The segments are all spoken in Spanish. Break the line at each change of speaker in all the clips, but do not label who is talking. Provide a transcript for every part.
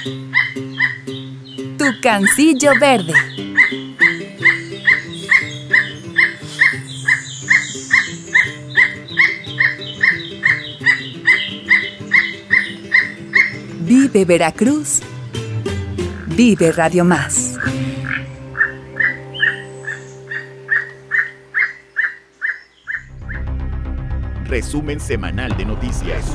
Tucancillo verde. Vive Veracruz. Vive Radio Más.
Resumen semanal de noticias.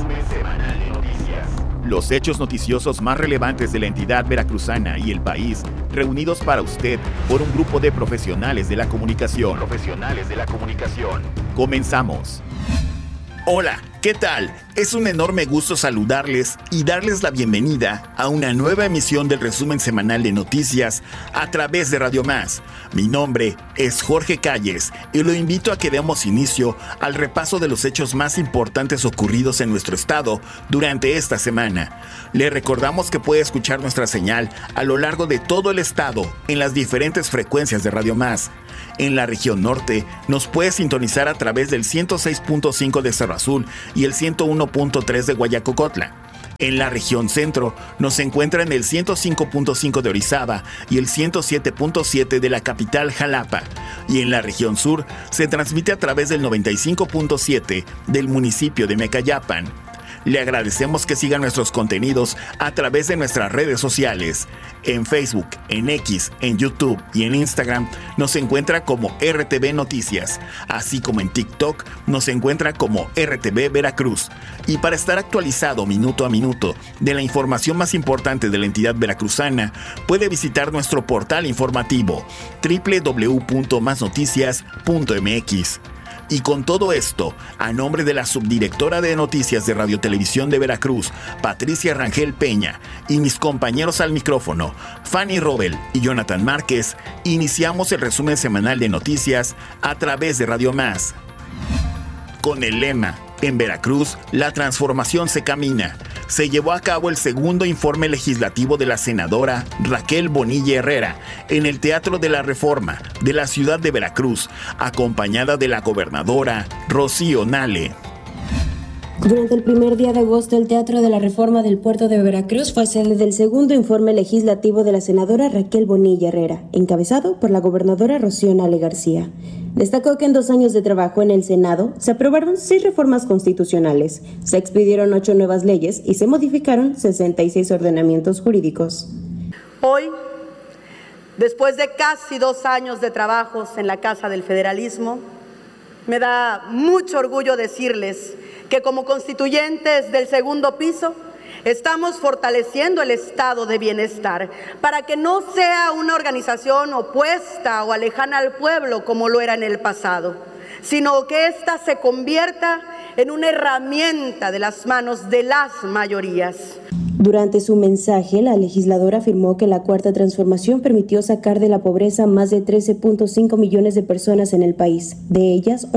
Los hechos noticiosos más relevantes de la entidad veracruzana y el país, reunidos para usted por un grupo de profesionales de la comunicación. Comenzamos. Hola, ¿qué tal? Es un enorme gusto saludarles y darles la bienvenida a una nueva emisión del resumen semanal de noticias a través de Radio Más. Mi nombre es Jorge Calles y lo invito a que demos inicio al repaso de los hechos más importantes ocurridos en nuestro estado durante esta semana. Le recordamos que puede escuchar nuestra señal a lo largo de todo el estado en las diferentes frecuencias de Radio Más. En la región norte nos puede sintonizar a través del 106.5 de Cerro Azul y el 101.3 de Guayacocotla. En la región centro nos encuentra en el 105.5 de Orizaba y el 107.7 de la capital Jalapa. Y en la región sur se transmite a través del 95.7 del municipio de Mecayapan. Le agradecemos que sigan nuestros contenidos a través de nuestras redes sociales. En Facebook, en X, en YouTube y en Instagram nos encuentra como RTV Noticias, así como en TikTok nos encuentra como RTV Veracruz. Y para estar actualizado minuto a minuto de la información más importante de la entidad veracruzana, puede visitar nuestro portal informativo www.masnoticias.mx. Y con todo esto, a nombre de la subdirectora de Noticias de Radio Televisión de Veracruz, Patricia Rangel Peña, y mis compañeros al micrófono, Fanny Robel y Jonathan Márquez, iniciamos el resumen semanal de noticias a través de Radio Más. Con el lema, en Veracruz, la transformación se camina, se llevó a cabo el segundo informe legislativo de la senadora Raquel Bonilla Herrera en el Teatro de la Reforma de la ciudad de Veracruz, acompañada de la gobernadora Rocío Nale.
Durante el primer día de agosto, el Teatro de la Reforma del Puerto de Veracruz fue sede del segundo informe legislativo de la senadora Raquel Bonilla Herrera, encabezado por la gobernadora Rocío Nale García. Destacó que en 2 años de trabajo en el Senado se aprobaron 6 reformas constitucionales, se expidieron 8 nuevas leyes y se modificaron 66 ordenamientos jurídicos.
Hoy, después de casi 2 años de trabajos en la Casa del Federalismo, me da mucho orgullo decirles que como constituyentes del segundo piso estamos fortaleciendo el estado de bienestar para que no sea una organización opuesta o lejana al pueblo como lo era en el pasado, sino que ésta se convierta en una herramienta de las manos de las mayorías.
Durante su mensaje, la legisladora afirmó que la Cuarta Transformación permitió sacar de la pobreza a más de 13.5 millones de personas en el país. De ellas,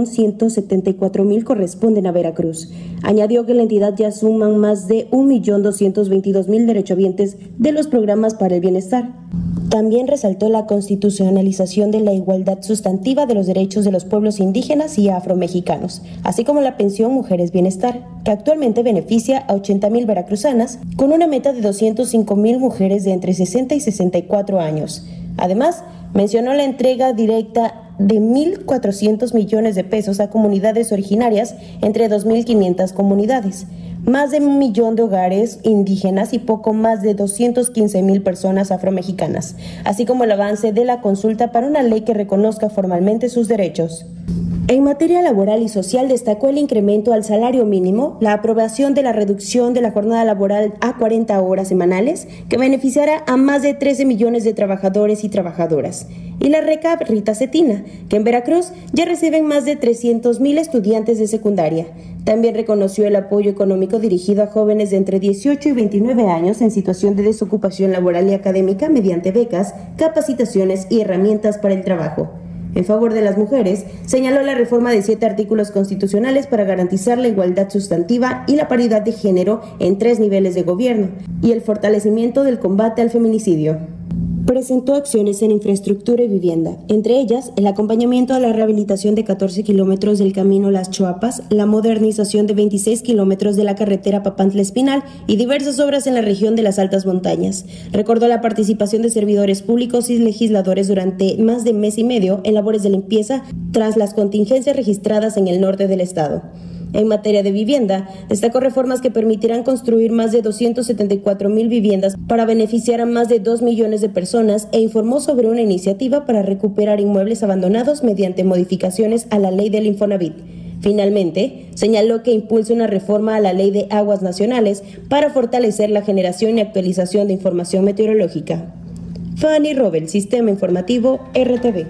1.174.000 corresponden a Veracruz. Añadió que la entidad ya suman más de 1.222.000 derechohabientes de los programas para el bienestar. También resaltó la constitucionalización de la igualdad sustantiva de los derechos de los pueblos indígenas y afromexicanos, así como la pensión Mujeres Bienestar, que actualmente beneficia a 80.000 veracruzanas, con una meta de 205.000 mujeres de entre 60 y 64 años. Además, mencionó la entrega directa de 1.400 millones de pesos a comunidades originarias entre 2.500 comunidades, más de 1 millón de hogares indígenas y poco más de 215.000 personas afromexicanas, así como el avance de la consulta para una ley que reconozca formalmente sus derechos. En materia laboral y social destacó el incremento al salario mínimo, la aprobación de la reducción de la jornada laboral a 40 horas semanales, que beneficiará a más de 13 millones de trabajadores y trabajadoras, y la RECAP Rita Cetina, que en Veracruz ya reciben más de 300.000 estudiantes de secundaria. También reconoció el apoyo económico dirigido a jóvenes de entre 18 y 29 años en situación de desocupación laboral y académica mediante becas, capacitaciones y herramientas para el trabajo. En favor de las mujeres, señaló la reforma de 7 artículos constitucionales para garantizar la igualdad sustantiva y la paridad de género en 3 niveles de gobierno, y el fortalecimiento del combate al feminicidio. presentó acciones en infraestructura y vivienda, entre ellas el acompañamiento a la rehabilitación de 14 kilómetros del camino Las Choapas, la modernización de 26 kilómetros de la carretera Papantla-Espinal y diversas obras en la región de las altas montañas. Recordó la participación de servidores públicos y legisladores durante más de mes y medio en labores de limpieza tras las contingencias registradas en el norte del estado. En materia de vivienda, destacó reformas que permitirán construir más de 274,000 viviendas para beneficiar a más de 2 millones de personas e informó sobre una iniciativa para recuperar inmuebles abandonados mediante modificaciones a la ley del Infonavit. Finalmente, señaló que impulsa una reforma a la Ley de Aguas Nacionales para fortalecer la generación y actualización de información meteorológica. Fanny Robel, Sistema Informativo RTV.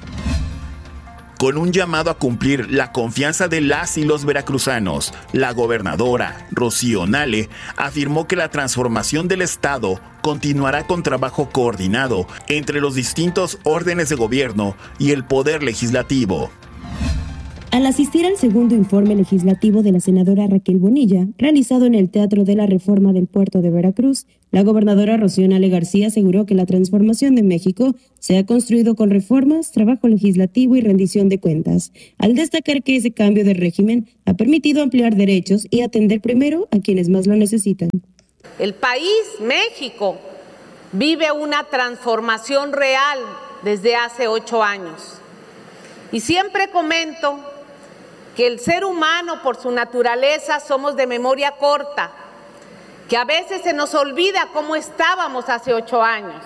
Con un llamado a cumplir la confianza de las y los veracruzanos, la gobernadora Rocío Nale afirmó que la transformación del Estado continuará con trabajo coordinado entre los distintos órdenes de gobierno y el Poder Legislativo.
Al asistir al segundo informe legislativo de la senadora Raquel Bonilla, realizado en el Teatro de la Reforma del Puerto de Veracruz, la gobernadora Rocío Nale García aseguró que la transformación de México se ha construido con reformas, trabajo legislativo y rendición de cuentas, al destacar que ese cambio de régimen ha permitido ampliar derechos y atender primero a quienes más lo necesitan.
El país, México, vive una transformación real desde hace 8 años. Y siempre comento que el ser humano, por su naturaleza, somos de memoria corta, que a veces se nos olvida cómo estábamos hace 8 años.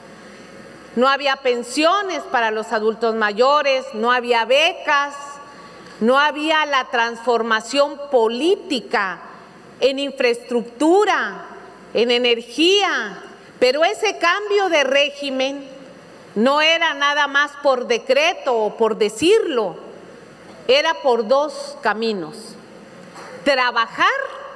No había pensiones para los adultos mayores, no había becas, no había la transformación política en infraestructura, en energía, pero ese cambio de régimen no era nada más por decreto o por decirlo, era por 2 caminos: trabajar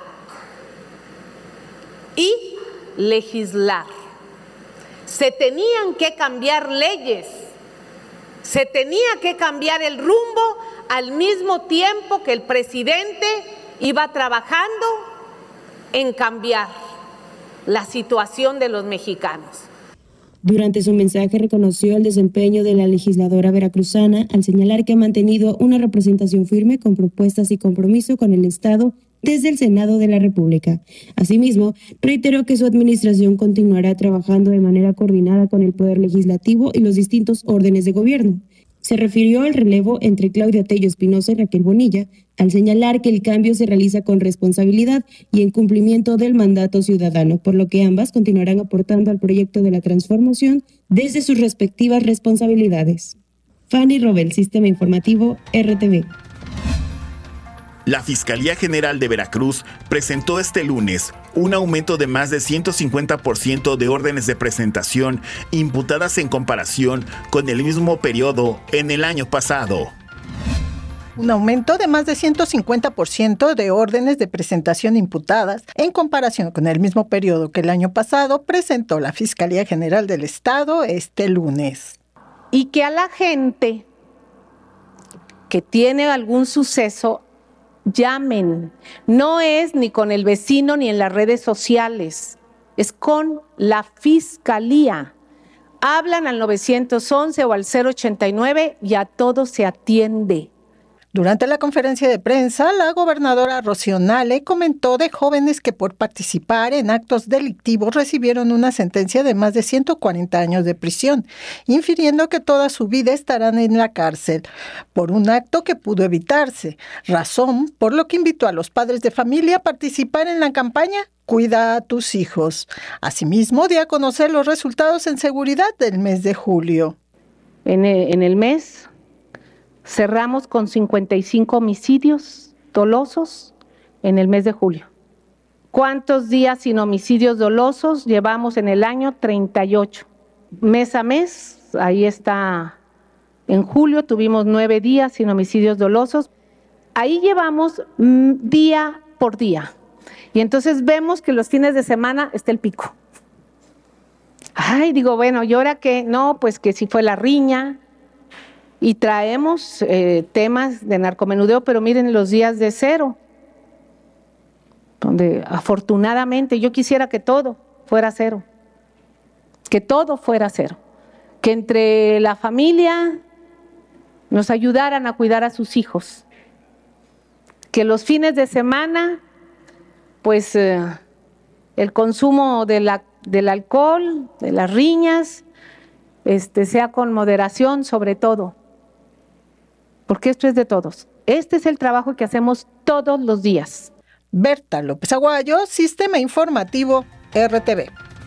y legislar. Se tenían que cambiar leyes, se tenía que cambiar el rumbo al mismo tiempo que el presidente iba trabajando en cambiar la situación de los mexicanos.
Durante su mensaje reconoció el desempeño de la legisladora veracruzana al señalar que ha mantenido una representación firme con propuestas y compromiso con el Estado desde el Senado de la República. Asimismo, reiteró que su administración continuará trabajando de manera coordinada con el Poder Legislativo y los distintos órdenes de gobierno. Se refirió al relevo entre Claudia Tello Espinosa y Raquel Bonilla, al señalar que el cambio se realiza con responsabilidad y en cumplimiento del mandato ciudadano, por lo que ambas continuarán aportando al proyecto de la transformación desde sus respectivas responsabilidades. Fanny Robel, Sistema Informativo RTV.
La Fiscalía General de Veracruz presentó este lunes un aumento de más de 150% de órdenes de presentación imputadas en comparación con el mismo periodo en el año pasado.
Un aumento de más de 150% de órdenes de presentación imputadas en comparación con el mismo periodo que el año pasado, presentó la Fiscalía General del Estado este lunes.
Y que a la gente que tiene algún suceso llamen. No es ni con el vecino ni en las redes sociales, es con la Fiscalía. Hablan al 911 o al 089 y a todo se atiende.
Durante la conferencia de prensa, la gobernadora Rocío Nale comentó de jóvenes que por participar en actos delictivos recibieron una sentencia de más de 140 años de prisión, infiriendo que toda su vida estarán en la cárcel por un acto que pudo evitarse, razón por lo que invitó a los padres de familia a participar en la campaña Cuida a tus hijos. Asimismo, dio a conocer los resultados en seguridad del mes de julio.
En el mes cerramos con 55 homicidios dolosos en el mes de julio. ¿Cuántos días sin homicidios dolosos llevamos en el año? 38. Mes a mes, ahí está. En julio tuvimos 9 días sin homicidios dolosos. Ahí llevamos día por día. Y entonces vemos que los fines de semana está el pico. Ay, digo, bueno, ¿y ahora qué? No, pues que si fue la riña. Y traemos temas de narcomenudeo, pero miren los días de cero, donde afortunadamente yo quisiera que todo fuera cero, que todo fuera cero. que entre la familia nos ayudaran a cuidar a sus hijos, que los fines de semana, pues el consumo del alcohol, de las riñas, sea con moderación sobre todo, porque esto es de todos. Este es el trabajo que hacemos todos los días.
Berta López Aguayo, Sistema Informativo RTV.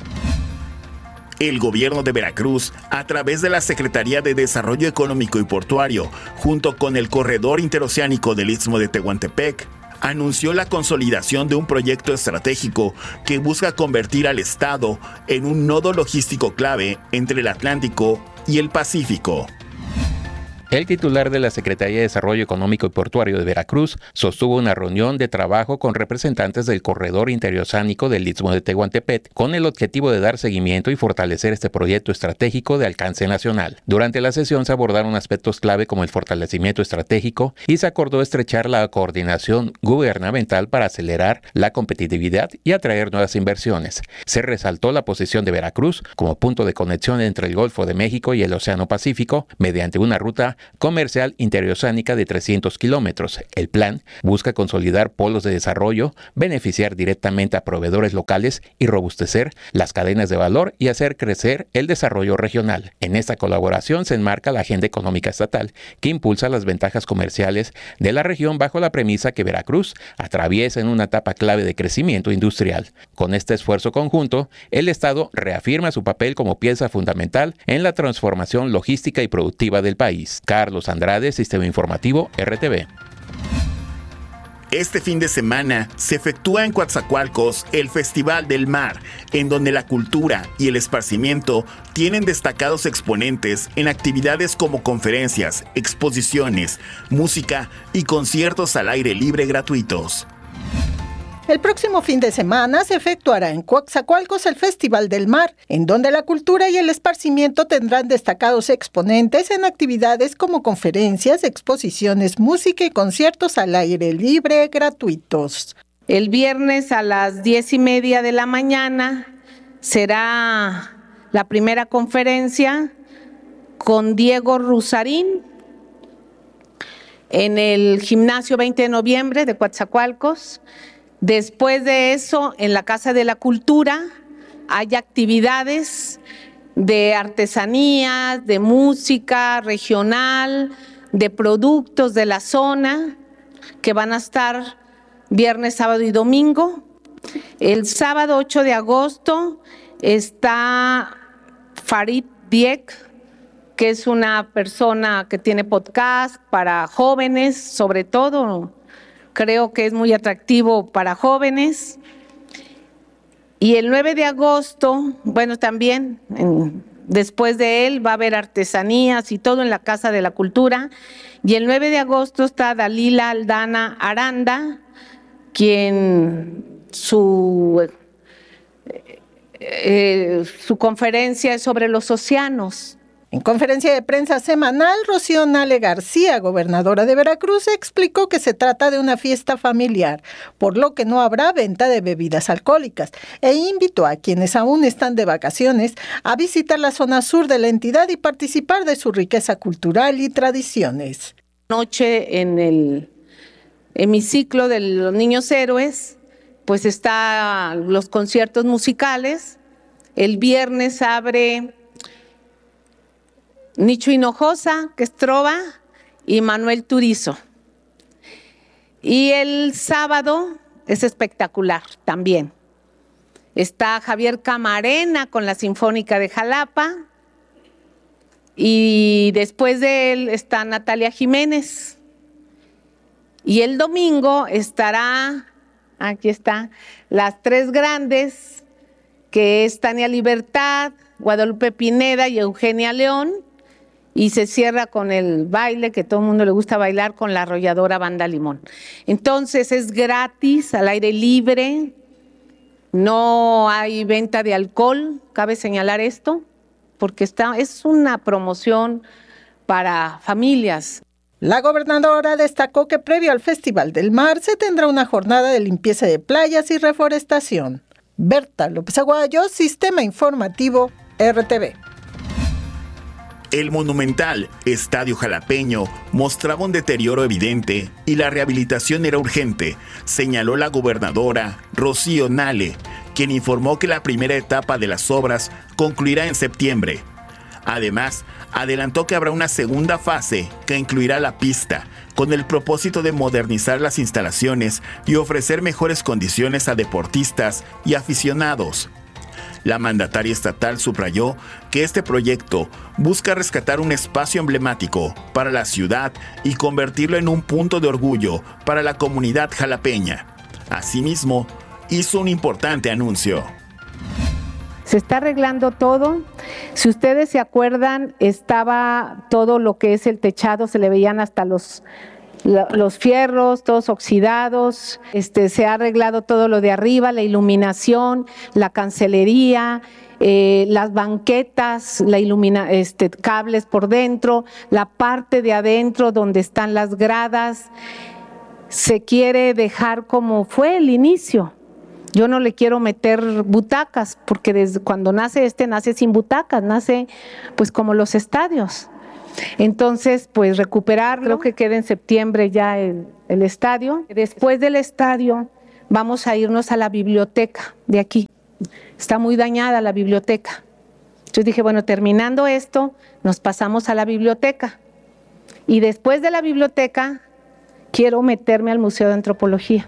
El gobierno de Veracruz, a través de la Secretaría de Desarrollo Económico y Portuario, junto con el Corredor Interoceánico del Istmo de Tehuantepec, anunció la consolidación de un proyecto estratégico que busca convertir al Estado en un nodo logístico clave entre el Atlántico y el Pacífico.
El titular de la Secretaría de Desarrollo Económico y Portuario de Veracruz sostuvo una reunión de trabajo con representantes del Corredor Interoceánico del Istmo de Tehuantepec con el objetivo de dar seguimiento y fortalecer este proyecto estratégico de alcance nacional. Durante la sesión se abordaron aspectos clave como el fortalecimiento estratégico y se acordó estrechar la coordinación gubernamental para acelerar la competitividad y atraer nuevas inversiones. Se resaltó la posición de Veracruz como punto de conexión entre el Golfo de México y el Océano Pacífico mediante una ruta comercial interoceánica de 300 kilómetros. El plan busca consolidar polos de desarrollo, beneficiar directamente a proveedores locales y robustecer las cadenas de valor y hacer crecer el desarrollo regional. En esta colaboración se enmarca la agenda económica estatal que impulsa las ventajas comerciales de la región bajo la premisa que Veracruz atraviesa en una etapa clave de crecimiento industrial. Con este esfuerzo conjunto, el Estado reafirma su papel como pieza fundamental en la transformación logística y productiva del país. Carlos Andrade, Sistema Informativo RTV.
Este fin de semana se efectúa en Coatzacoalcos el Festival del Mar, en donde la cultura y el esparcimiento tienen destacados exponentes en actividades como conferencias, exposiciones, música y conciertos al aire libre gratuitos.
El próximo fin de semana se efectuará en Coatzacoalcos el Festival del Mar, en donde la cultura y el esparcimiento tendrán destacados exponentes en actividades como conferencias, exposiciones, música y conciertos al aire libre gratuitos.
El viernes a las 10:30 de la mañana será la primera conferencia con Diego Rusarín en el Gimnasio 20 de Noviembre de Coatzacoalcos. Después de eso, en la Casa de la Cultura hay actividades de artesanías, de música regional, de productos de la zona, que van a estar viernes, sábado y domingo. El sábado 8 de agosto está Farid Dieck, que es una persona que tiene podcast para jóvenes, sobre todo. Creo que es muy atractivo para jóvenes. Y el 9 de agosto, bueno, también después de él va a haber artesanías y todo en la Casa de la Cultura. Y el 9 de agosto está Dalila Aldana Aranda, quien su conferencia es sobre los océanos.
En conferencia de prensa semanal, Rocío Nale García, gobernadora de Veracruz, explicó que se trata de una fiesta familiar, por lo que no habrá venta de bebidas alcohólicas, e invitó a quienes aún están de vacaciones a visitar la zona sur de la entidad y participar de su riqueza cultural y tradiciones.
Anoche en el hemiciclo de los Niños Héroes, pues están los conciertos musicales. El viernes abre Nicho Hinojosa, que es trova, y Manuel Turizo. Y el sábado es espectacular también. Está Javier Camarena con la Sinfónica de Jalapa, y después de él está Natalia Jiménez. Y el domingo estará, aquí está, las tres grandes, que es Tania Libertad, Guadalupe Pineda y Eugenia León. Y se cierra con el baile, que todo el mundo le gusta bailar, con la arrolladora Banda Limón. Entonces es gratis, al aire libre, no hay venta de alcohol, cabe señalar esto, porque es una promoción para familias.
La gobernadora destacó que previo al Festival del Mar se tendrá una jornada de limpieza de playas y reforestación. Berta López Aguayo, Sistema Informativo RTV.
El monumental Estadio Jalapeño mostraba un deterioro evidente y la rehabilitación era urgente, señaló la gobernadora Rocío Nale, quien informó que la primera etapa de las obras concluirá en septiembre. Además, adelantó que habrá una segunda fase que incluirá la pista, con el propósito de modernizar las instalaciones y ofrecer mejores condiciones a deportistas y aficionados. La mandataria estatal subrayó que este proyecto busca rescatar un espacio emblemático para la ciudad y convertirlo en un punto de orgullo para la comunidad jalapeña. Asimismo, hizo un importante anuncio.
Se está arreglando todo. Si ustedes se acuerdan, estaba todo lo que es el techado, se le veían hasta los fierros, todos oxidados. Se ha arreglado todo lo de arriba, la iluminación, la cancelería, las banquetas, cables por dentro, la parte de adentro donde están las gradas. Se quiere dejar como fue el inicio. Yo no le quiero meter butacas, porque desde cuando nace sin butacas, nace pues como los estadios. Entonces, pues recuperarlo, creo que queda en septiembre ya el estadio. Después del estadio vamos a irnos a la biblioteca de aquí. Está muy dañada la biblioteca. Entonces dije, bueno, terminando esto, nos pasamos a la biblioteca. Y después de la biblioteca, quiero meterme al Museo de Antropología.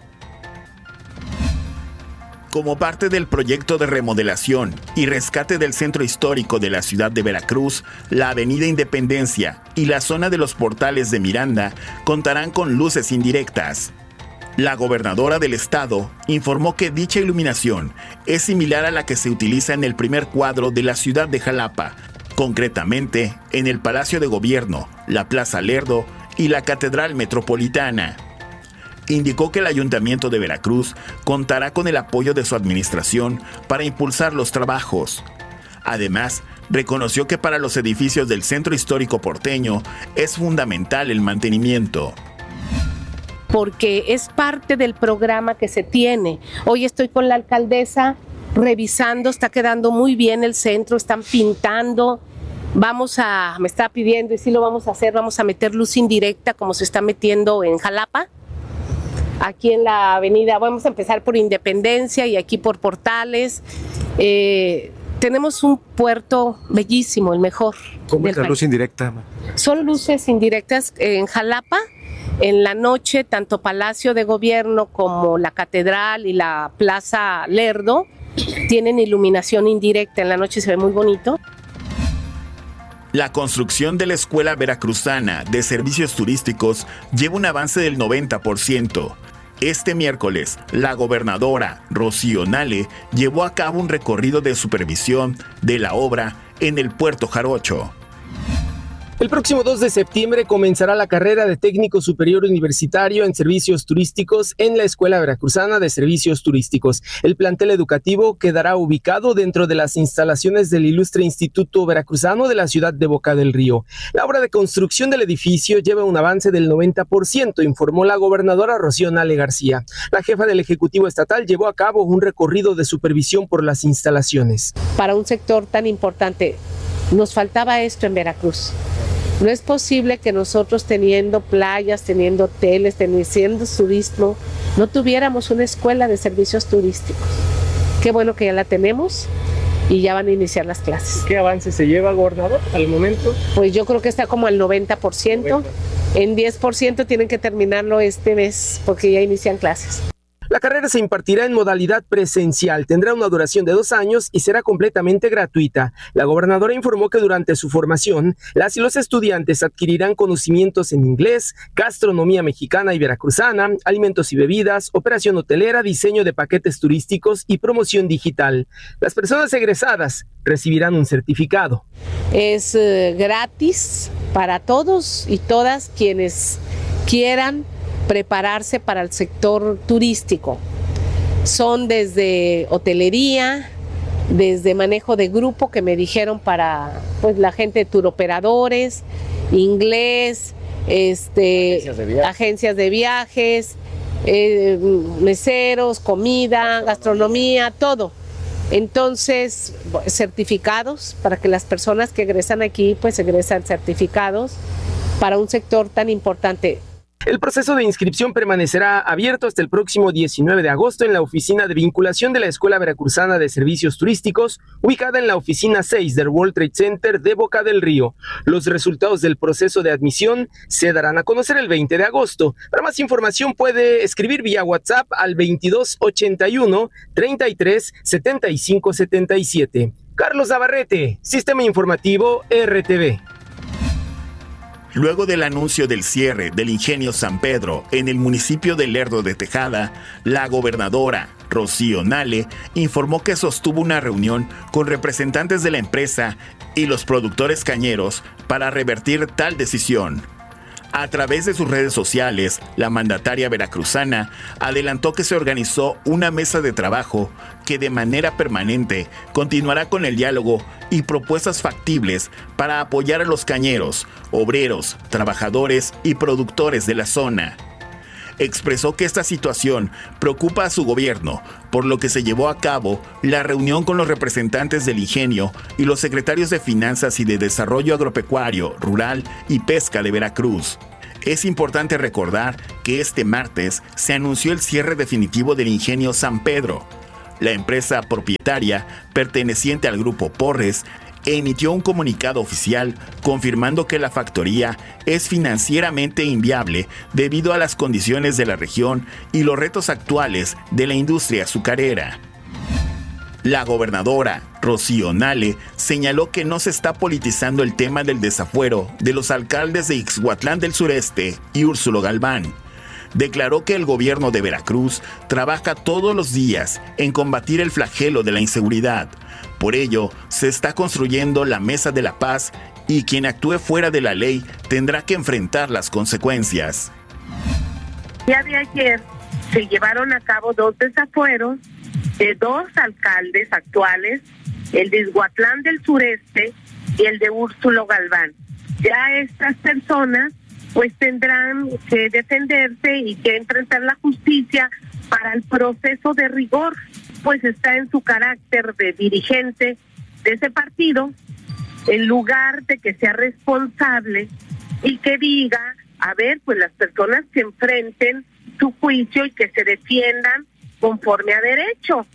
Como parte del proyecto de remodelación y rescate del centro histórico de la ciudad de Veracruz, la Avenida Independencia y la zona de los portales de Miranda contarán con luces indirectas. La gobernadora del estado informó que dicha iluminación es similar a la que se utiliza en el primer cuadro de la ciudad de Jalapa, concretamente en el Palacio de Gobierno, la Plaza Lerdo y la Catedral Metropolitana. Indicó que el Ayuntamiento de Veracruz contará con el apoyo de su administración para impulsar los trabajos. Además, reconoció que para los edificios del Centro Histórico Porteño es fundamental el mantenimiento.
Porque es parte del programa que se tiene. Hoy estoy con la alcaldesa revisando, está quedando muy bien el centro, están pintando. Me está pidiendo, y sí lo vamos a hacer, vamos a meter luz indirecta como se está metiendo en Jalapa. Aquí en la avenida, vamos a empezar por Independencia y aquí por Portales. Tenemos un puerto bellísimo, el mejor.
¿Cómo es la luz indirecta?
Son luces indirectas en Jalapa. En la noche, tanto Palacio de Gobierno como la Catedral y la Plaza Lerdo tienen iluminación indirecta. En la noche se ve muy bonito.
La construcción de la Escuela Veracruzana de Servicios Turísticos lleva un avance del 90%. Este miércoles, la gobernadora Rocío Nale llevó a cabo un recorrido de supervisión de la obra en el Puerto Jarocho.
El próximo 2 de septiembre comenzará la carrera de técnico superior universitario en servicios turísticos en la Escuela Veracruzana de Servicios Turísticos. El plantel educativo quedará ubicado dentro de las instalaciones del ilustre Instituto Veracruzano de la ciudad de Boca del Río. La obra de construcción del edificio lleva un avance del 90%, informó la gobernadora Rocío Nale García. La jefa del Ejecutivo Estatal llevó a cabo un recorrido de supervisión por las instalaciones.
Para un sector tan importante, nos faltaba esto en Veracruz. No es posible que nosotros teniendo playas, teniendo hoteles, teniendo turismo, no tuviéramos una escuela de servicios turísticos. Qué bueno que ya la tenemos y ya van a iniciar las clases.
¿Qué avance se lleva, gobernador, al momento?
Pues yo creo que está como al 90%. En 10% tienen que terminarlo este mes porque ya inician clases.
La carrera se impartirá en modalidad presencial, tendrá una duración de 2 años y será completamente gratuita. La gobernadora informó que durante su formación, las y los estudiantes adquirirán conocimientos en inglés, gastronomía mexicana y veracruzana, alimentos y bebidas, operación hotelera, diseño de paquetes turísticos y promoción digital. Las personas egresadas recibirán un certificado.
Es gratis para todos y todas quienes quieran prepararse para el sector turístico. Son desde hotelería, desde manejo de grupo que me dijeron para pues la gente de turoperadores, inglés, agencias de viajes, meseros, comida, gastronomía, todo. Entonces, certificados, para que las personas que egresan aquí, pues egresan certificados para un sector tan importante.
El proceso de inscripción permanecerá abierto hasta el próximo 19 de agosto en la oficina de vinculación de la Escuela Veracruzana de Servicios Turísticos, ubicada en la oficina 6 del World Trade Center de Boca del Río. Los resultados del proceso de admisión se darán a conocer el 20 de agosto. Para más información puede escribir vía WhatsApp al 2281 33 75 77. Carlos Navarrete, Sistema Informativo RTV.
Luego del anuncio del cierre del ingenio San Pedro en el municipio de Lerdo de Tejada, la gobernadora Rocío Nale informó que sostuvo una reunión con representantes de la empresa y los productores cañeros para revertir tal decisión. A través de sus redes sociales, la mandataria veracruzana adelantó que se organizó una mesa de trabajo que de manera permanente continuará con el diálogo y propuestas factibles para apoyar a los cañeros, obreros, trabajadores y productores de la zona. Expresó que esta situación preocupa a su gobierno, por lo que se llevó a cabo la reunión con los representantes del ingenio y los secretarios de Finanzas y de Desarrollo Agropecuario, Rural y Pesca de Veracruz. Es importante recordar que este martes se anunció el cierre definitivo del ingenio San Pedro. La empresa propietaria, perteneciente al grupo Porres, emitió un comunicado oficial confirmando que la factoría es financieramente inviable debido a las condiciones de la región y los retos actuales de la industria azucarera. La gobernadora Rocío Nale señaló que no se está politizando el tema del desafuero de los alcaldes de Ixhuatlán del Sureste y Úrsulo Galván. Declaró que el gobierno de Veracruz trabaja todos los días en combatir el flagelo de la inseguridad. Por ello, se está construyendo la Mesa de la Paz y quien actúe fuera de la ley tendrá que enfrentar las consecuencias.
El día de ayer se llevaron a cabo 2 desafueros de 2 alcaldes actuales, el de Ixhuatlán del Sureste y el de Úrsulo Galván. Ya estas personas pues tendrán que defenderse y que enfrentar la justicia para el proceso de rigor, pues está en su carácter de dirigente de ese partido, en lugar de que sea responsable y que diga, a ver, pues las personas que enfrenten su juicio y que se defiendan conforme a derecho.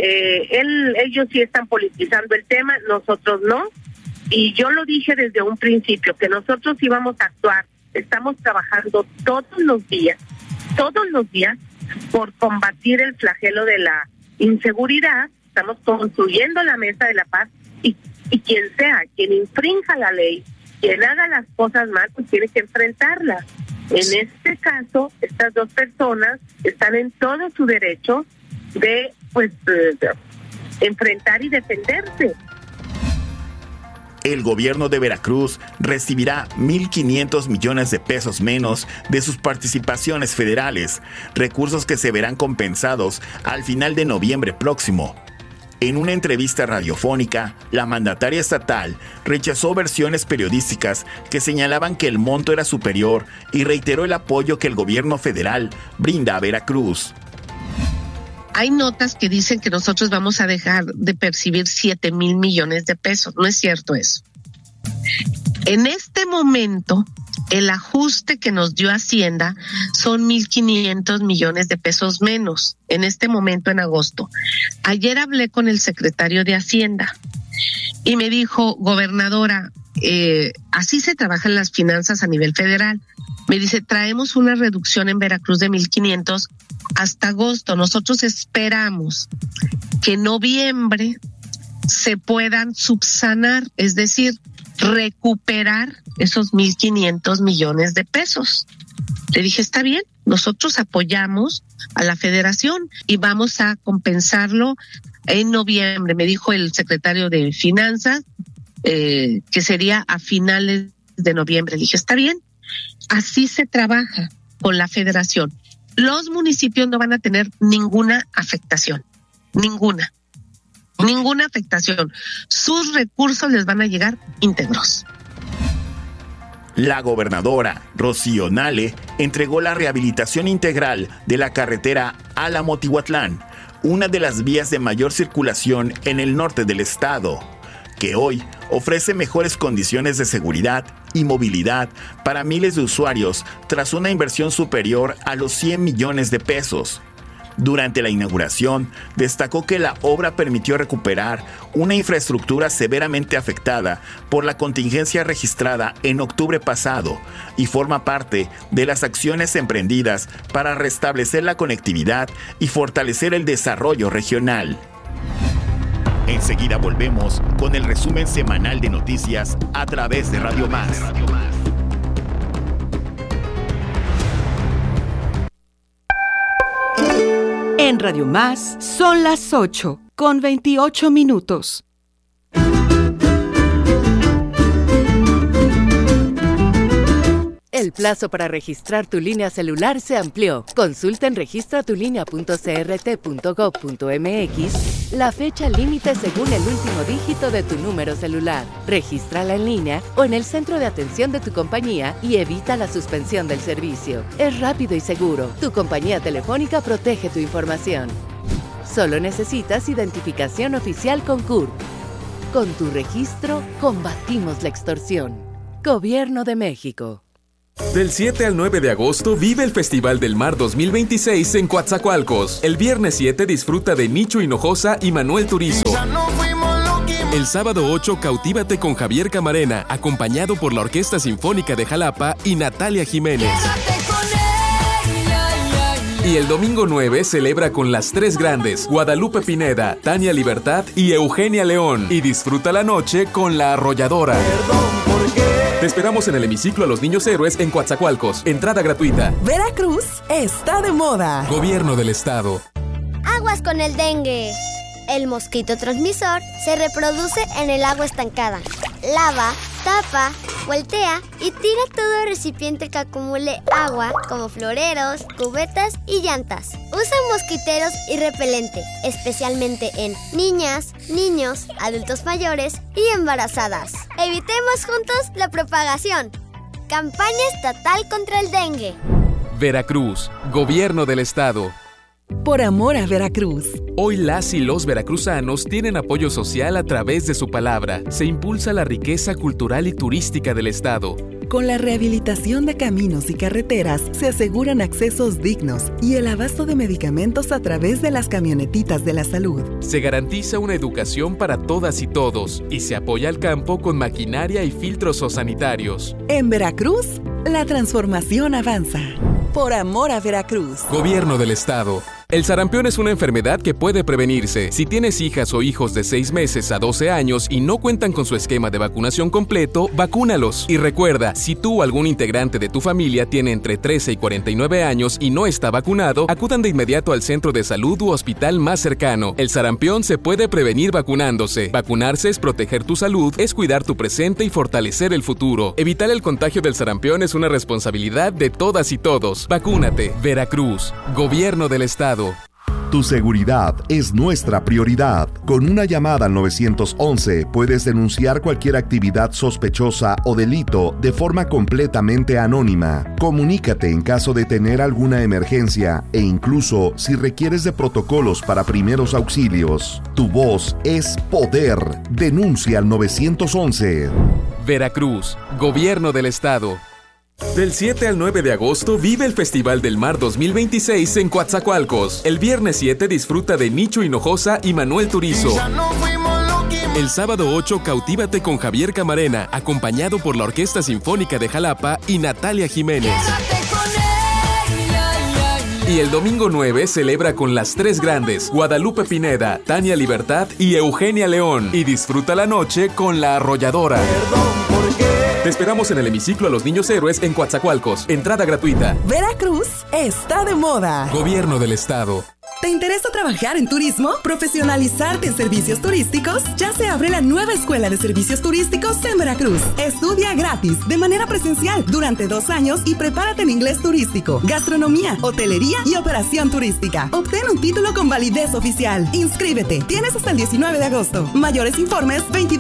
Ellos sí están politizando el tema, nosotros no, y yo lo dije desde un principio, que nosotros íbamos a actuar. Estamos trabajando todos los días, por combatir el flagelo de la inseguridad. Estamos construyendo la Mesa de la Paz y quien sea, quien infrinja la ley, quien haga las cosas mal, pues tiene que enfrentarlas. En este caso, estas 2 personas están en todo su derecho de enfrentar y defenderse.
El gobierno de Veracruz recibirá 1.500 millones de pesos menos de sus participaciones federales, recursos que se verán compensados al final de noviembre próximo. En una entrevista radiofónica, la mandataria estatal rechazó versiones periodísticas que señalaban que el monto era superior y reiteró el apoyo que el gobierno federal brinda a Veracruz.
Hay notas que dicen que nosotros vamos a dejar de percibir 7,000 millones de pesos. No es cierto eso. En este momento, el ajuste que nos dio Hacienda son 1,500 millones de pesos menos. En este momento, en agosto. Ayer hablé con el secretario de Hacienda y me dijo, gobernadora, así se trabajan las finanzas a nivel federal. Me dice, traemos una reducción en Veracruz de 1,500 hasta agosto. Nosotros esperamos que en noviembre se puedan subsanar, es decir, recuperar esos 1,500 millones de pesos. Le dije, está bien, nosotros apoyamos a la federación y vamos a compensarlo en noviembre. Me dijo el secretario de Finanzas que sería a finales de noviembre. Le dije, está bien. Así se trabaja con la federación. Los municipios no van a tener ninguna afectación, ninguna afectación. Sus recursos les van a llegar íntegros.
La gobernadora Rocío Nale entregó la rehabilitación integral de la carretera Álamo-Tihuatlán, una de las vías de mayor circulación en el norte del estado, que hoy ofrece mejores condiciones de seguridad y movilidad para miles de usuarios tras una inversión superior a los 100 millones de pesos. Durante la inauguración, destacó que la obra permitió recuperar una infraestructura severamente afectada por la contingencia registrada en octubre pasado y forma parte de las acciones emprendidas para restablecer la conectividad y fortalecer el desarrollo regional. Enseguida volvemos con el resumen semanal de noticias a través de Radio Más.
En Radio Más son las 8:28.
El plazo para registrar tu línea celular se amplió. Consulta en registratulínea.crt.gov.mx la fecha límite según el último dígito de tu número celular. Regístrala en línea o en el centro de atención de tu compañía y evita la suspensión del servicio. Es rápido y seguro. Tu compañía telefónica protege tu información. Solo necesitas identificación oficial con CURP. Con tu registro, combatimos la extorsión. Gobierno de México.
Del 7 al 9 de agosto vive el Festival del Mar 2026 en Coatzacoalcos. El viernes 7 disfruta de Nicho Hinojosa y Manuel Turizo. El sábado 8 cautívate con Javier Camarena, acompañado por la Orquesta Sinfónica de Jalapa y Natalia Jiménez. Y el domingo 9 celebra con las tres grandes, Guadalupe Pineda, Tania Libertad y Eugenia León. Y disfruta la noche con La Arrolladora. Te esperamos en el hemiciclo a los Niños Héroes en Coatzacoalcos. Entrada gratuita.
Veracruz está de moda.
Gobierno del Estado.
Aguas con el dengue. El mosquito transmisor se reproduce en el agua estancada. Lava, tapa, voltea y tira todo recipiente que acumule agua, como floreros, cubetas y llantas. Usa mosquiteros y repelente, especialmente en niñas, niños, adultos mayores y embarazadas. Evitemos juntos la propagación. Campaña estatal contra el dengue.
Veracruz, Gobierno del Estado.
Por amor a Veracruz.
Hoy las y los veracruzanos tienen apoyo social a través de su palabra. Se impulsa la riqueza cultural y turística del estado.
Con la rehabilitación de caminos y carreteras se aseguran accesos dignos y el abasto de medicamentos a través de las camionetitas de la salud.
Se garantiza una educación para todas y todos y se apoya al campo con maquinaria y filtros sanitarios.
En Veracruz, la transformación avanza. Por amor a Veracruz.
Gobierno del Estado. El sarampión es una enfermedad que puede prevenirse. Si tienes hijas o hijos de 6 meses a 12 años y no cuentan con su esquema de vacunación completo, vacúnalos. Y recuerda, si tú o algún integrante de tu familia tiene entre 13 y 49 años y no está vacunado, acudan de inmediato al centro de salud u hospital más cercano. El sarampión se puede prevenir vacunándose. Vacunarse es proteger tu salud, es cuidar tu presente y fortalecer el futuro. Evitar el contagio del sarampión es una responsabilidad de todas y todos. Vacúnate. Veracruz. Gobierno del Estado.
Tu seguridad es nuestra prioridad. Con una llamada al 911 puedes denunciar cualquier actividad sospechosa o delito de forma completamente anónima. Comunícate en caso de tener alguna emergencia e incluso si requieres de protocolos para primeros auxilios. Tu voz es poder. Denuncia al 911.
Veracruz, Gobierno del Estado. Del 7 al 9 de agosto vive el Festival del Mar 2026 en Coatzacoalcos. El viernes 7 disfruta de Nicho Hinojosa y Manuel Turizo. El sábado 8 cautívate con Javier Camarena, acompañado por la Orquesta Sinfónica de Jalapa y Natalia Jiménez. Y el domingo 9 celebra con las tres grandes, Guadalupe Pineda, Tania Libertad y Eugenia León. Y disfruta la noche con La Arrolladora. Te esperamos en el hemiciclo a los Niños Héroes en Coatzacoalcos. Entrada gratuita.
Veracruz está de moda.
Gobierno del Estado.
¿Te interesa trabajar en turismo? ¿Profesionalizarte en servicios turísticos? Ya se abre la nueva Escuela de Servicios Turísticos en Veracruz. Estudia gratis, de manera presencial, durante 2 años y prepárate en inglés turístico, gastronomía, hotelería y operación turística. Obtén un título con validez oficial. Inscríbete. Tienes hasta el 19 de agosto. Mayores informes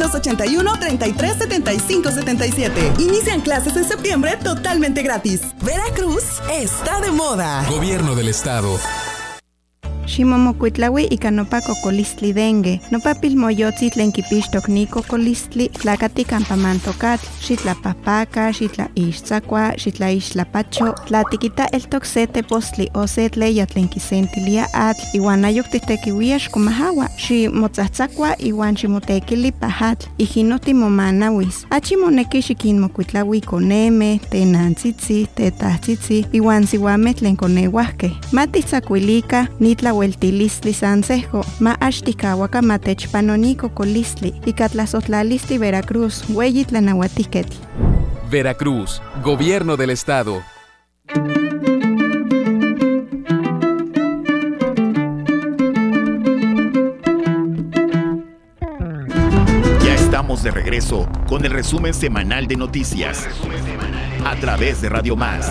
2281-337577. Inician clases en septiembre totalmente gratis. Veracruz está de moda.
Gobierno del Estado.
Ximomokuitlaui ika nopa kokolistli dengue. Nopa pilmoyotzi tlen kipixtok ni kokolistli tlakati kampa mantokatl, xitlapahpaka, xitlaixtzakua, xitlaixtlapacho, tlatikita eltok se tepostli o se tleya tlen kisentilia atl, iwan ayok titekiuia xkomahawa, ximotzatzakua iwan ximotekili pahatl, ijino timomanawis. Achi moneki xikinmokuitlaui koneme, tenantzitzi, tetahtzitzi, iwan siwameh tlen koneuahkeh. Matitzakuilika nitlaueltilistli sansejko, ma axtikawaka matechpanoni kokolistli, ika tlasohtlalistli Veracruz, ueyi tlanauatiketl.
Veracruz, Gobierno del Estado.
Ya estamos de regreso con el resumen semanal de noticias a través de Radio Más.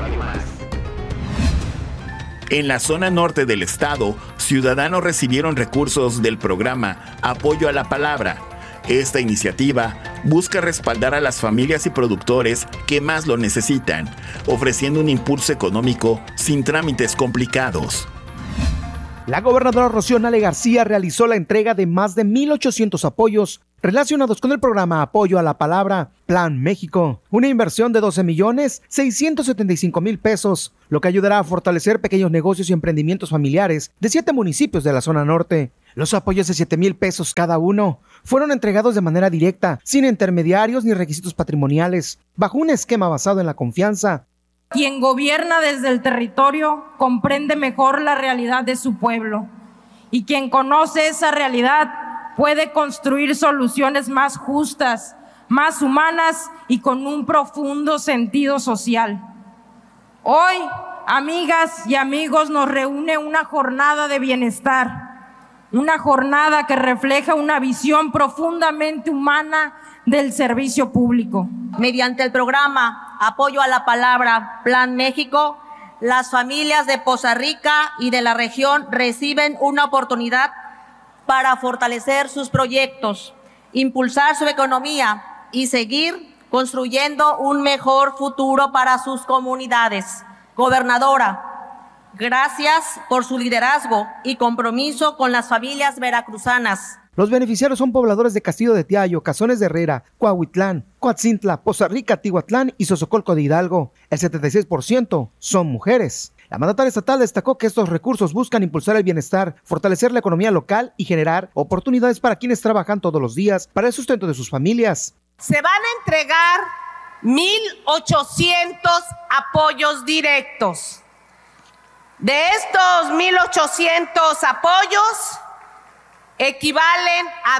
En la zona norte del estado, ciudadanos recibieron recursos del programa Apoyo a la Palabra. Esta iniciativa busca respaldar a las familias y productores que más lo necesitan, ofreciendo un impulso económico sin trámites complicados.
La gobernadora Rocío Nale García realizó la entrega de más de 1,800 apoyos relacionados con el programa Apoyo a la Palabra Plan México, una inversión de 12,675,000 pesos, lo que ayudará a fortalecer pequeños negocios y emprendimientos familiares de 7 municipios de la zona norte. Los apoyos de 7,000 pesos cada uno fueron entregados de manera directa, sin intermediarios ni requisitos patrimoniales, bajo un esquema basado en la confianza.
Quien gobierna desde el territorio comprende mejor la realidad de su pueblo, y quien conoce esa realidad puede construir soluciones más justas, más humanas y con un profundo sentido social. Hoy, amigas y amigos, nos reúne una jornada de bienestar, una jornada que refleja una visión profundamente humana del servicio público.
Mediante el programa Apoyo a la Palabra Plan México, las familias de Poza Rica y de la región reciben una oportunidad para fortalecer sus proyectos, impulsar su economía y seguir construyendo un mejor futuro para sus comunidades. Gobernadora, gracias por su liderazgo y compromiso con las familias veracruzanas.
Los beneficiarios son pobladores de Castillo de Tiayo, Cazones de Herrera, Coahuitlán, Coatzintla, Poza Rica, Tihuatlán y Sosocolco de Hidalgo. El 76% son mujeres. La mandataria estatal destacó que estos recursos buscan impulsar el bienestar, fortalecer la economía local y generar oportunidades para quienes trabajan todos los días para el sustento de sus familias.
Se van a entregar 1,800 apoyos directos. De estos 1,800 apoyos, equivalen a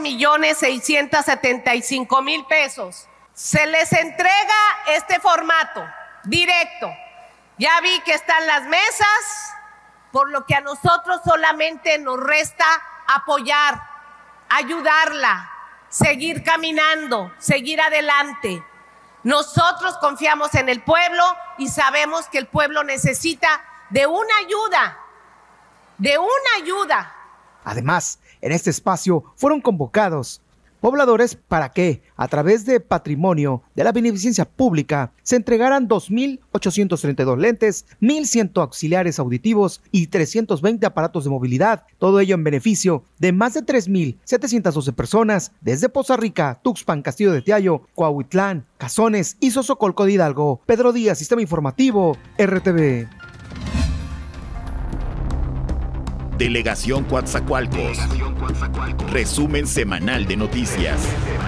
12,675,000 pesos. Se les entrega este formato directo. Ya vi que están las mesas, por lo que a nosotros solamente nos resta apoyar, ayudarla, seguir caminando, seguir adelante. Nosotros confiamos en el pueblo y sabemos que el pueblo necesita de una ayuda.
Además, en este espacio fueron convocados pobladores para que, a través de patrimonio de la beneficencia pública, se entregaran 2,832 lentes, 1,100 auxiliares auditivos y 320 aparatos de movilidad. Todo ello en beneficio de más de 3,712 personas desde Poza Rica, Tuxpan, Castillo de Tiayo, Coahuitlán, Cazones y Sosocolco de Hidalgo. Pedro Díaz, Sistema Informativo, RTV.
Delegación Coatzacoalcos. Resumen semanal de noticias.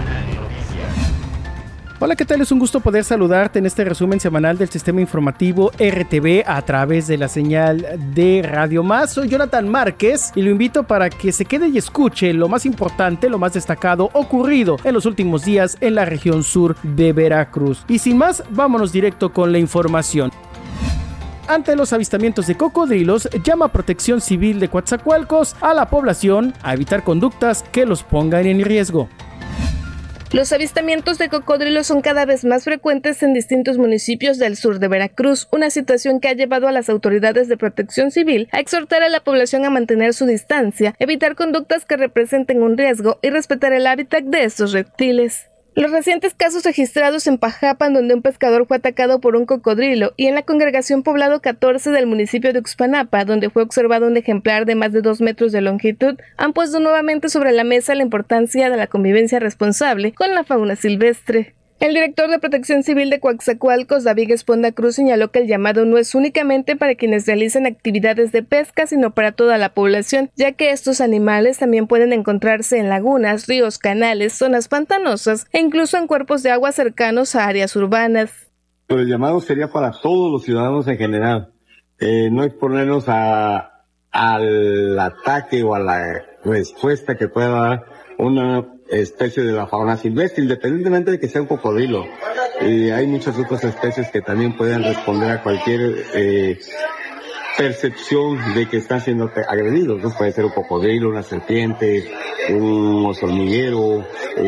Hola, ¿qué tal? Es un gusto poder saludarte en este resumen semanal del Sistema Informativo RTV a través de la señal de Radio Más. Soy Jonathan Márquez y lo invito para que se quede y escuche lo más importante, lo más destacado ocurrido en los últimos días en la región sur de Veracruz. Y sin más, vámonos directo con la información. Ante los avistamientos de cocodrilos, llama Protección Civil de Coatzacoalcos a la población a evitar conductas que los pongan en riesgo.
Los avistamientos de cocodrilos son cada vez más frecuentes en distintos municipios del sur de Veracruz, una situación que ha llevado a las autoridades de Protección Civil a exhortar a la población a mantener su distancia, evitar conductas que representen un riesgo y respetar el hábitat de estos reptiles. Los recientes casos registrados en Pajapan, donde un pescador fue atacado por un cocodrilo, y en la congregación Poblado 14 del municipio de Uxpanapa, donde fue observado un ejemplar de más de 2 metros de longitud, han puesto nuevamente sobre la mesa la importancia de la convivencia responsable con la fauna silvestre. El director de Protección Civil de Coatzacoalcos, David Esponda Cruz, señaló que el llamado no es únicamente para quienes realizan actividades de pesca, sino para toda la población, ya que estos animales también pueden encontrarse en lagunas, ríos, canales, zonas pantanosas e incluso en cuerpos de agua cercanos a áreas urbanas.
Pero el llamado sería para todos los ciudadanos en general, no exponernos al ataque o a la respuesta que pueda dar una especie de la fauna silvestre, independientemente de que sea un cocodrilo. Hay muchas otras especies que también pueden responder a cualquier percepción de que están siendo agredidos, ¿no? Puede ser un cocodrilo, una serpiente, un oso hormiguero,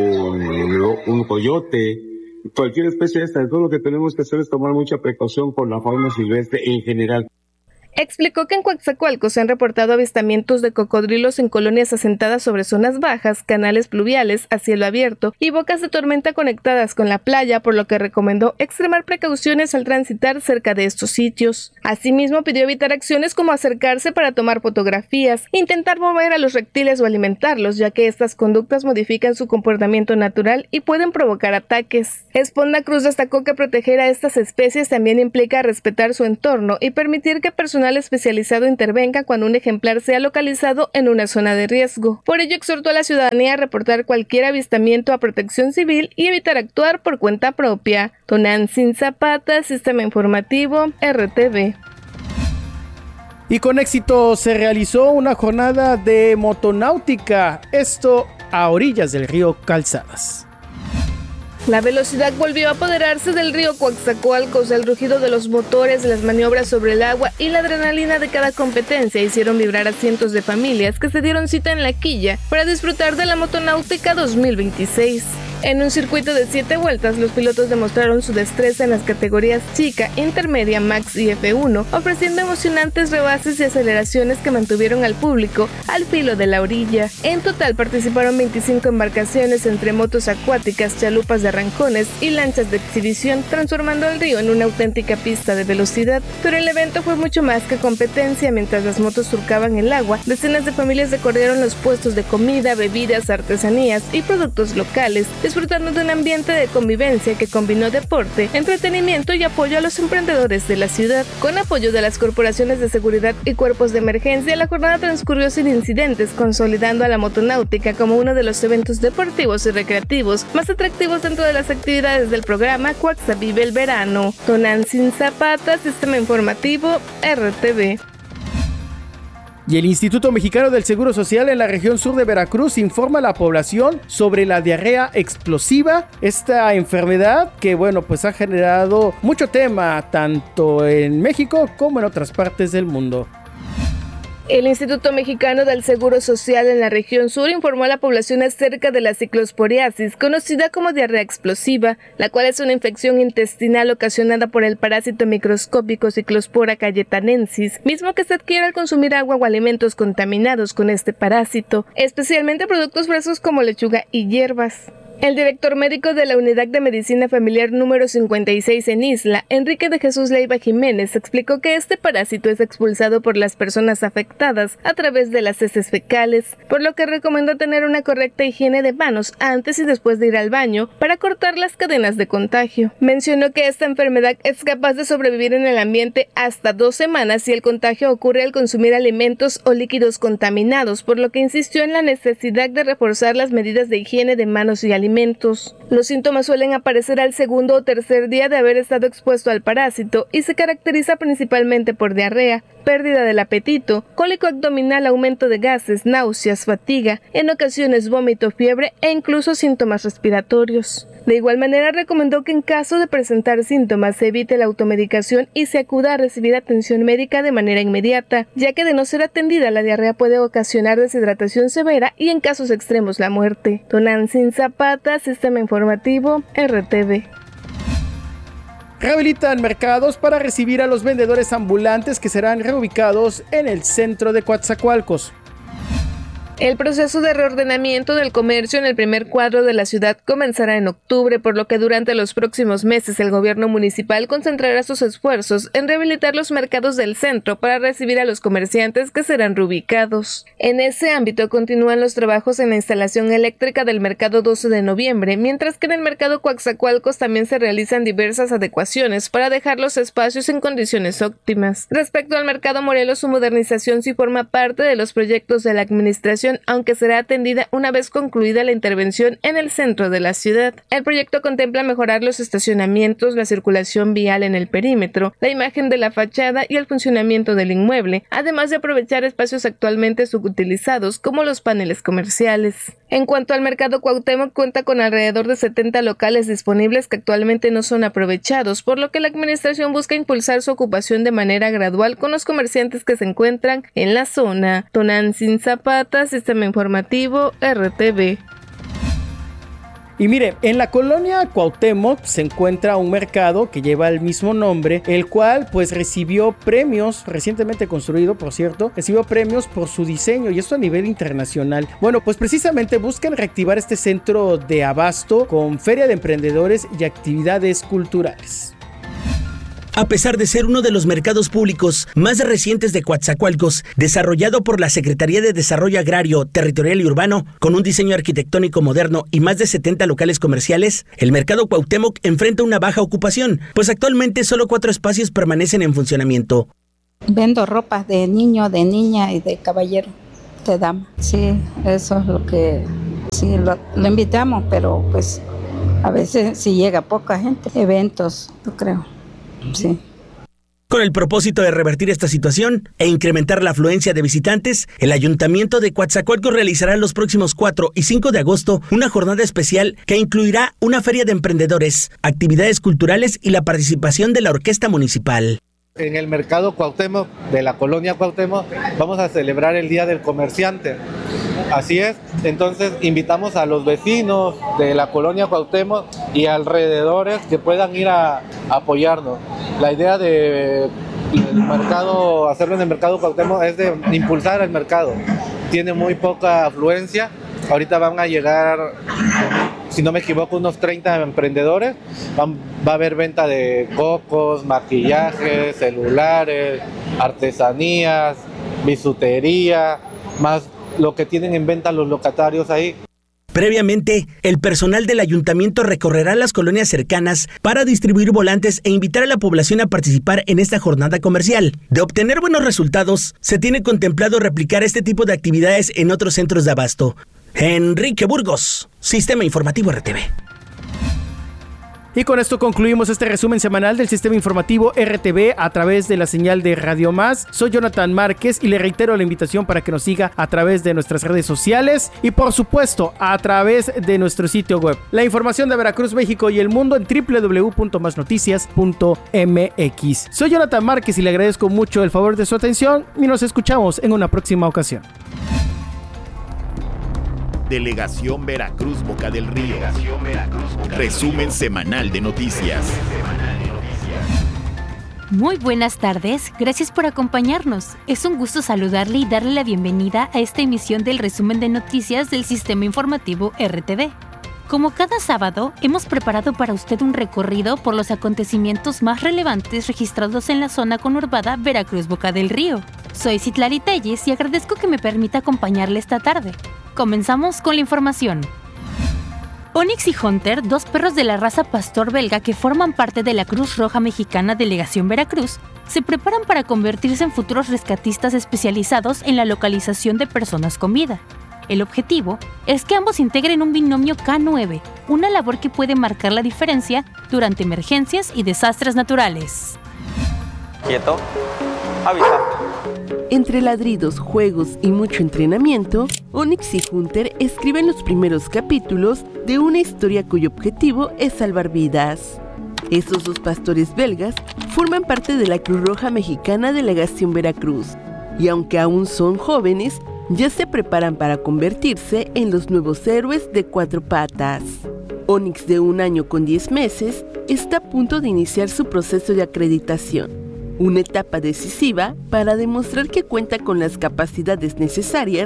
un coyote, cualquier especie de esta. Todo lo que tenemos que hacer es tomar mucha precaución con la fauna silvestre en general.
Explicó que en Coatzacoalcos se han reportado avistamientos de cocodrilos en colonias asentadas sobre zonas bajas, canales pluviales a cielo abierto y bocas de tormenta conectadas con la playa, por lo que recomendó extremar precauciones al transitar cerca de estos sitios. Asimismo, pidió evitar acciones como acercarse para tomar fotografías, intentar mover a los reptiles o alimentarlos, ya que estas conductas modifican su comportamiento natural y pueden provocar ataques. Esponda Cruz destacó que proteger a estas especies también implica respetar su entorno y permitir que personal especializado intervenga cuando un ejemplar sea localizado en una zona de riesgo. Por ello, exhortó a la ciudadanía a reportar cualquier avistamiento a Protección Civil y evitar actuar por cuenta propia. Tonantzin Zapata, Sistema Informativo, RTV.
Y con éxito se realizó una jornada de motonáutica, esto a orillas del río Calzadas.
La velocidad volvió a apoderarse del río Coatzacoalcos, el rugido de los motores, las maniobras sobre el agua y la adrenalina de cada competencia hicieron vibrar a cientos de familias que se dieron cita en La Quilla para disfrutar de la Motonáutica 2026. En un circuito de 7 vueltas, los pilotos demostraron su destreza en las categorías chica, intermedia, max y F1, ofreciendo emocionantes rebases y aceleraciones que mantuvieron al público al filo de la orilla. En total participaron 25 embarcaciones entre motos acuáticas, chalupas de arrancones y lanchas de exhibición, transformando el río en una auténtica pista de velocidad. Pero el evento fue mucho más que competencia. Mientras las motos surcaban el agua, decenas de familias recorrieron los puestos de comida, bebidas, artesanías y productos locales, disfrutando de un ambiente de convivencia que combinó deporte, entretenimiento y apoyo a los emprendedores de la ciudad. Con apoyo de las corporaciones de seguridad y cuerpos de emergencia, la jornada transcurrió sin incidentes, consolidando a la motonáutica como uno de los eventos deportivos y recreativos más atractivos dentro de las actividades del programa Coaxa Vive el Verano. Tonantzin Zapata, Sistema Informativo, RTV.
Y el Instituto Mexicano del Seguro Social en la región sur de Veracruz informa a la población sobre la diarrea explosiva, esta enfermedad que pues ha generado mucho tema tanto en México como en otras partes del mundo.
El Instituto Mexicano del Seguro Social en la región sur informó a la población acerca de la ciclosporiasis, conocida como diarrea explosiva, la cual es una infección intestinal ocasionada por el parásito microscópico Cyclospora cayetanensis, mismo que se adquiere al consumir agua o alimentos contaminados con este parásito, especialmente productos frescos como lechuga y hierbas. El director médico de la Unidad de Medicina Familiar número 56 en Isla, Enrique de Jesús Leiva Jiménez, explicó que este parásito es expulsado por las personas afectadas a través de las heces fecales, por lo que recomendó tener una correcta higiene de manos antes y después de ir al baño para cortar las cadenas de contagio. Mencionó que esta enfermedad es capaz de sobrevivir en el ambiente hasta 2 semanas si el contagio ocurre al consumir alimentos o líquidos contaminados, por lo que insistió en la necesidad de reforzar las medidas de higiene de manos y alimentos. Los síntomas suelen aparecer al segundo o tercer día de haber estado expuesto al parásito y se caracteriza principalmente por diarrea, pérdida del apetito, cólico abdominal, aumento de gases, náuseas, fatiga, en ocasiones vómito, fiebre e incluso síntomas respiratorios. De igual manera, recomendó que en caso de presentar síntomas se evite la automedicación y se acuda a recibir atención médica de manera inmediata, ya que de no ser atendida la diarrea puede ocasionar deshidratación severa y en casos extremos la muerte. Tonantzin Zapata, Sistema Informativo, RTV.
Rehabilitan mercados para recibir a los vendedores ambulantes que serán reubicados en el centro de Coatzacoalcos.
El proceso de reordenamiento del comercio en el primer cuadro de la ciudad comenzará en octubre, por lo que durante los próximos meses el gobierno municipal concentrará sus esfuerzos en rehabilitar los mercados del centro para recibir a los comerciantes que serán reubicados. En ese ámbito continúan los trabajos en la instalación eléctrica del mercado 12 de noviembre, mientras que en el mercado Coatzacoalcos también se realizan diversas adecuaciones para dejar los espacios en condiciones óptimas. Respecto al mercado Morelos, su modernización sí forma parte de los proyectos de la administración, aunque será atendida una vez concluida la intervención en el centro de la ciudad. El proyecto contempla mejorar los estacionamientos, la circulación vial en el perímetro, la imagen de la fachada y el funcionamiento del inmueble, además de aprovechar espacios actualmente subutilizados como los paneles comerciales. En cuanto al mercado Cuauhtémoc, cuenta con alrededor de 70 locales disponibles que actualmente no son aprovechados, por lo que la administración busca impulsar su ocupación de manera gradual con los comerciantes que se encuentran en la zona. Tonantzin Zapata, Sistema Informativo, RTV.
Y mire, en la colonia Cuauhtémoc se encuentra un mercado que lleva el mismo nombre, el cual pues recibió premios, recientemente construido por cierto, recibió premios por su diseño y esto a nivel internacional. Bueno, pues precisamente buscan reactivar este centro de abasto con feria de emprendedores y actividades culturales.
A pesar de ser uno de los mercados públicos más recientes de Coatzacoalcos, desarrollado por la Secretaría de Desarrollo Agrario, Territorial y Urbano, con un diseño arquitectónico moderno y más de 70 locales comerciales, el mercado Cuauhtémoc enfrenta una baja ocupación, pues actualmente solo 4 espacios permanecen en funcionamiento.
Vendo ropa de niño, de niña y de caballero, de dama. Sí, eso es lo que... Sí, lo invitamos, pero pues a veces sí llega poca gente. Eventos, yo creo. Sí.
Con el propósito de revertir esta situación e incrementar la afluencia de visitantes, el Ayuntamiento de Coatzacoalcos realizará los próximos 4 y 5 de agosto una jornada especial que incluirá una feria de emprendedores, actividades culturales y la participación de la Orquesta Municipal.
En el mercado Cuauhtémoc, de la colonia Cuauhtémoc, vamos a celebrar el Día del Comerciante. Así es, entonces invitamos a los vecinos de la colonia Cuauhtémoc y alrededores que puedan ir a apoyarnos. La idea de el mercado, hacerlo en el mercado Cuauhtémoc es de impulsar el mercado. Tiene muy poca afluencia, ahorita van a llegar, si no me equivoco, unos 30 emprendedores. Va a haber venta de cocos, maquillajes, celulares, artesanías, bisutería, más lo que tienen en venta los locatarios ahí.
Previamente, el personal del ayuntamiento recorrerá las colonias cercanas para distribuir volantes e invitar a la población a participar en esta jornada comercial. De obtener buenos resultados, se tiene contemplado replicar este tipo de actividades en otros centros de abasto. Enrique Burgos, Sistema Informativo RTV.
Y con esto concluimos este resumen semanal del Sistema Informativo RTV a través de la señal de Radio Más. Soy Jonathan Márquez y le reitero la invitación para que nos siga a través de nuestras redes sociales y por supuesto a través de nuestro sitio web. La información de Veracruz, México y el mundo en www.masnoticias.mx. Soy Jonathan Márquez y le agradezco mucho el favor de su atención y nos escuchamos en una próxima ocasión.
Delegación Veracruz, Boca del Río. Resumen semanal de noticias.
Muy buenas tardes, gracias por acompañarnos. Es un gusto saludarle y darle la bienvenida a esta emisión del resumen de noticias del Sistema Informativo RTV. Como cada sábado, hemos preparado para usted un recorrido por los acontecimientos más relevantes registrados en la zona conurbada Veracruz, Boca del Río. Soy Citlali Telles y agradezco que me permita acompañarle esta tarde. Comenzamos con la información. Onyx y Hunter, 2 perros de la raza pastor belga que forman parte de la Cruz Roja Mexicana Delegación Veracruz, se preparan para convertirse en futuros rescatistas especializados en la localización de personas con vida. El objetivo es que ambos integren un binomio K9, una labor que puede marcar la diferencia durante emergencias y desastres naturales.
Quieto, avisa.
Entre ladridos, juegos y mucho entrenamiento, Onyx y Hunter escriben los primeros capítulos de una historia cuyo objetivo es salvar vidas. Esos 2 pastores belgas forman parte de la Cruz Roja Mexicana Delegación Veracruz, y aunque aún son jóvenes, ya se preparan para convertirse en los nuevos héroes de 4 patas. Onyx, de 1 año con 10 meses, está a punto de iniciar su proceso de acreditación. Una etapa decisiva para demostrar que cuenta con las capacidades necesarias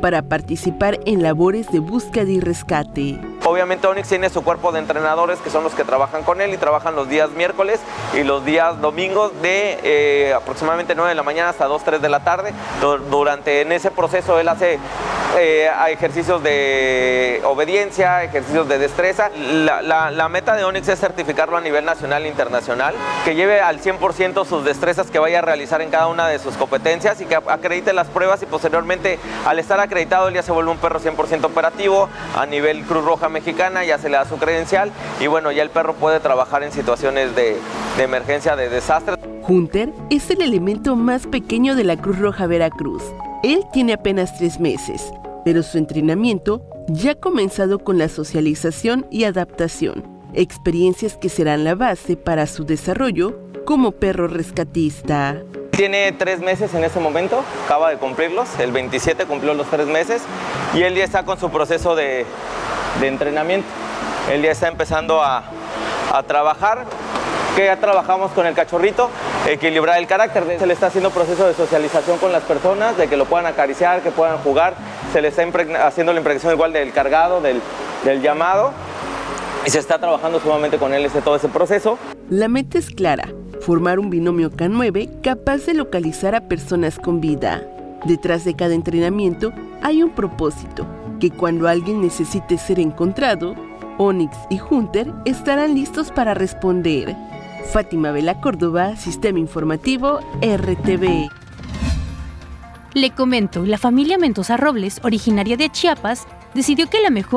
para participar en labores de búsqueda y rescate.
Obviamente Onix tiene su cuerpo de entrenadores que son los que trabajan con él y trabajan los días miércoles y los días domingos de aproximadamente 9 de la mañana hasta 2, 3 de la tarde. En ese proceso él hace ejercicios de obediencia, ejercicios de destreza. La meta de Onix es certificarlo a nivel nacional e internacional, que lleve al 100% sus destrezas que vaya a realizar en cada una de sus competencias y que acredite las pruebas y posteriormente, al estar acreditado, él ya se vuelve un perro 100% operativo a nivel Cruz Roja Mexicana, ya se le da su credencial y bueno, ya el perro puede trabajar en situaciones de emergencia, de desastre.
Hunter es el elemento más pequeño de la Cruz Roja Veracruz. Él tiene apenas 3 meses, pero su entrenamiento ya ha comenzado con la socialización y adaptación, experiencias que serán la base para su desarrollo como perro rescatista.
Tiene 3 meses en este momento, acaba de cumplirlos, el 27 cumplió los 3 meses y él ya está con su proceso de entrenamiento. Él ya está empezando a trabajar. Que ya trabajamos con el cachorrito, equilibrar el carácter. Se le está haciendo proceso de socialización con las personas, de que lo puedan acariciar, que puedan jugar. Se le está haciendo la impregnación igual del cargado, del llamado. Y se está trabajando sumamente con él todo ese proceso.
La meta es clara, formar un binomio K9 capaz de localizar a personas con vida. Detrás de cada entrenamiento hay un propósito, que cuando alguien necesite ser encontrado, Onix y Hunter estarán listos para responder. Fátima Vela Córdoba, Sistema Informativo RTV.
Le comento, la familia Mendoza Robles, originaria de Chiapas, decidió que la mejor